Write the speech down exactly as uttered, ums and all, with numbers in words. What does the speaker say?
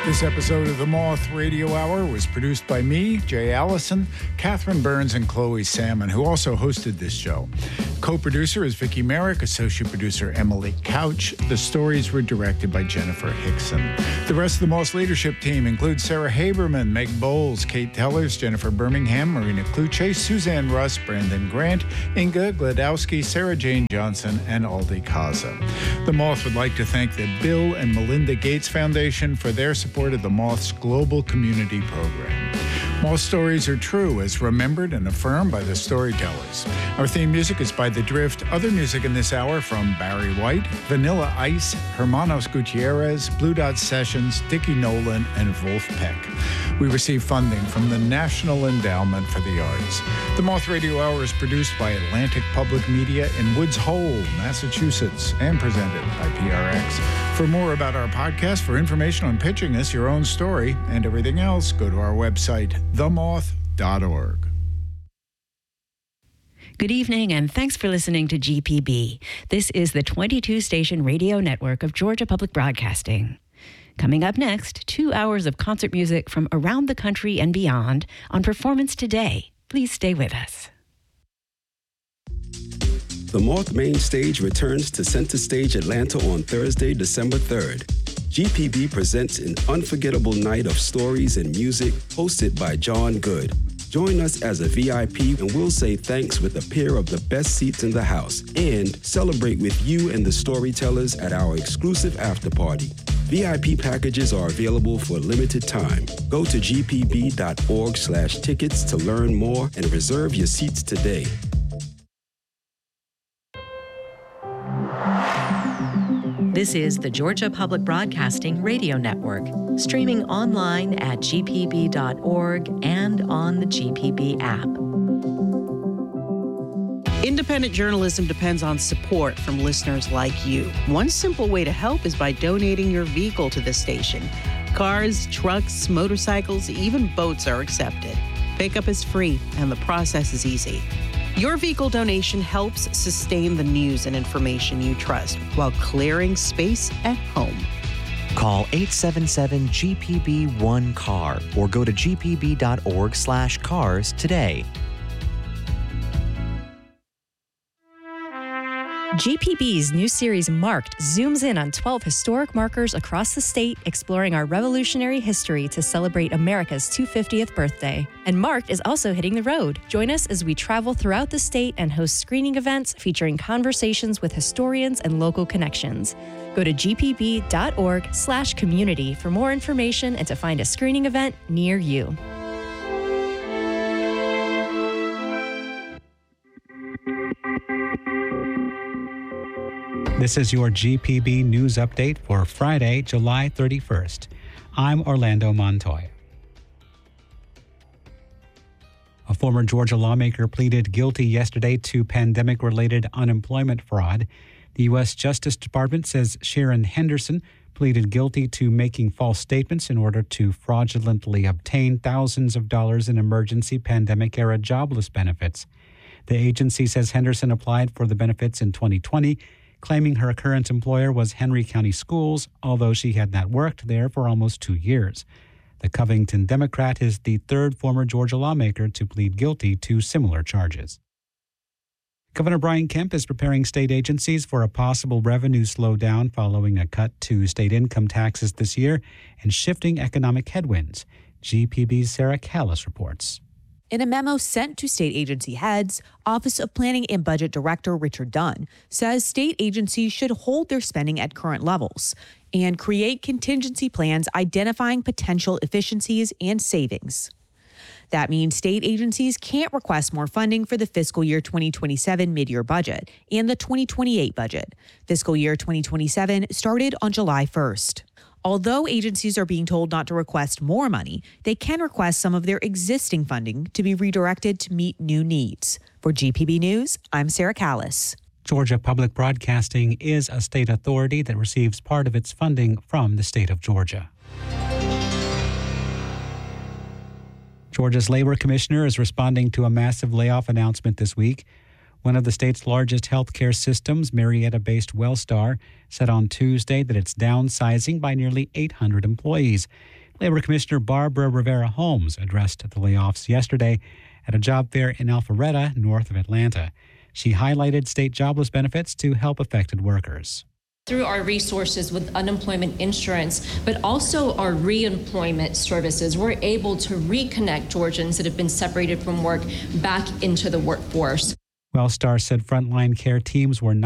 This episode of the Moth Radio Hour was produced by me, Jay Allison, Catherine Burns, and Chloe Salmon, who also hosted this show. Co-producer is Vicki Merrick, associate producer Emily Couch. The stories were directed by Jennifer Hickson. The rest of the Moth leadership team includes Sarah Haberman, Meg Bowles, Kate Tellers, Jennifer Birmingham, Marina Kluche, Suzanne Russ, Brandon Grant, Inga Gladowski, Sarah Jane Johnson, and Aldi Kaza. The Moth would like to thank the Bill and Melinda Gates Foundation for their support of the Moth's global community program. Moth stories are true, as remembered and affirmed by the storytellers. Our theme music is by The Drift. Other music in this hour from Barry White, Vanilla Ice, Hermanos Gutierrez, Blue Dot Sessions, Dickie Nolan, and Wolf Peck. We receive funding from the National Endowment for the Arts. The Moth Radio Hour is produced by Atlantic Public Media in Woods Hole, Massachusetts, and presented by P R X. For more about our podcast, for information on pitching us your own story, and everything else, go to our website, the moth dot org. Good evening, and thanks for listening to G P B. This is the twenty-two station radio network of Georgia Public Broadcasting. Coming up next, two hours of concert music from around the country and beyond on Performance Today. Please stay with us. The Moth Main Stage returns to Center Stage Atlanta on Thursday, December third. G P B presents an unforgettable night of stories and music hosted by John Good. Join us as a V I P and we'll say thanks with a pair of the best seats in the house and celebrate with you and the storytellers at our exclusive after party. V I P packages are available for a limited time. Go to g p b dot org slash tickets to learn more and reserve your seats today. This is the Georgia Public Broadcasting Radio Network, streaming online at g p b dot org and on the G P B app. Independent journalism depends on support from listeners like you. One simple way to help is by donating your vehicle to the station. Cars, trucks, motorcycles, even boats are accepted. Pickup is free and the process is easy. Your vehicle donation helps sustain the news and information you trust while clearing space at home. Call eight seven seven G P B one C A R or go to g p b dot org slash cars today. G P B's new series Marked zooms in on twelve historic markers across the state, exploring our revolutionary history to celebrate America's two hundred fiftieth birthday. And Marked is also hitting the road. Join us as we travel throughout the state and host screening events featuring conversations with historians and local connections. Go to g p b dot org slash community for more information and to find a screening event near you. This is your G P B News Update for Friday, July thirty-first. I'm Orlando Montoya. A former Georgia lawmaker pleaded guilty yesterday to pandemic-related unemployment fraud. The U S Justice Department says Sharon Henderson pleaded guilty to making false statements in order to fraudulently obtain thousands of dollars in emergency pandemic-era jobless benefits. The agency says Henderson applied for the benefits in twenty twenty, claiming her current employer was Henry County Schools, although she had not worked there for almost two years. The Covington Democrat is the third former Georgia lawmaker to plead guilty to similar charges. Governor Brian Kemp is preparing state agencies for a possible revenue slowdown following a cut to state income taxes this year and shifting economic headwinds. G P B's Sarah Callis reports. In a memo sent to state agency heads, Office of Planning and Budget Director Richard Dunn says state agencies should hold their spending at current levels and create contingency plans identifying potential efficiencies and savings. That means state agencies can't request more funding for the fiscal year twenty twenty-seven mid-year budget and the twenty twenty-eight budget. Fiscal year twenty twenty-seven started on July first. Although agencies are being told not to request more money, they can request some of their existing funding to be redirected to meet new needs. For G P B News, I'm Sarah Callis. Georgia Public Broadcasting is a state authority that receives part of its funding from the state of Georgia. Georgia's labor commissioner is responding to a massive layoff announcement this week. One of the state's largest healthcare systems, Marietta-based Wellstar, said on Tuesday that it's downsizing by nearly eight hundred employees. Labor Commissioner Barbara Rivera Holmes addressed the layoffs yesterday at a job fair in Alpharetta, north of Atlanta. She highlighted state jobless benefits to help affected workers. Through our resources with unemployment insurance, but also our reemployment services, we're able to reconnect Georgians that have been separated from work back into the workforce. WellStar said frontline care teams were not